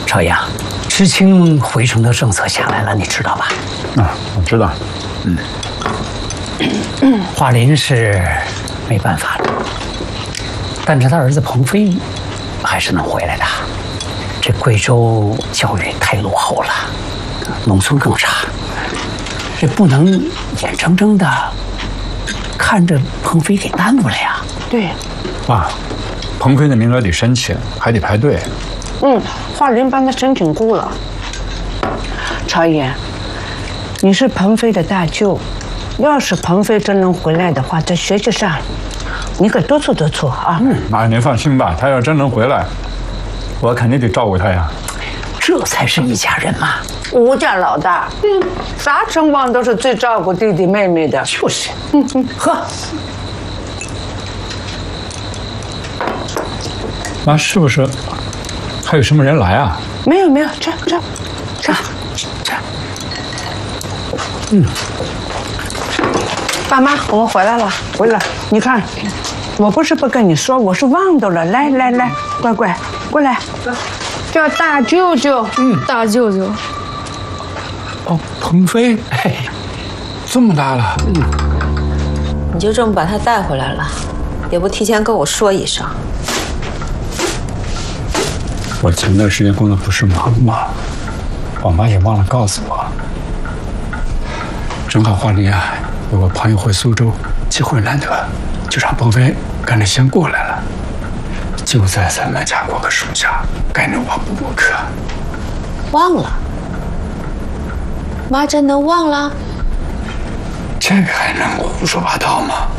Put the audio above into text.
朝阳，知青回城的政策下来了，你知道吧？ 啊，我知道。 华林是没办法了，但是他儿子鹏飞还是能回来的。这贵州教育太落后了，农村更差，这不能眼睁睁的看着鹏飞给耽误了呀。 对， 爸，鹏飞的名额得申请，还得排队。 华林帮他申请过了。朝爷，你是鹏飞的大舅，要是鹏飞真能回来的话，在学习上，你可督促督促啊。 妈，您放心吧，他要真能回来，我肯定得照顾他呀。 这才是一家人嘛。 吴家老大，啥情况都是最照顾弟弟妹妹的。 就是，喝。 妈，是不是还有什么人来啊？ 没有，这。爸妈，我们回来了。你看，我不是不跟你说，我是忘掉了。来，乖，过来，叫大舅舅。 大舅舅。 哦，鹏飞，这么大了。 你就这么把他带回来了，也不提前跟我说一声。 我前段时间工作不是忙吗？我妈也忘了告诉我。正好华林啊，有个朋友回苏州，机会难得，就让鹏飞跟着先过来了。就在咱们家过个暑假，跟着我补补课。 忘了？妈真能忘了？ 这个还能胡说八道吗？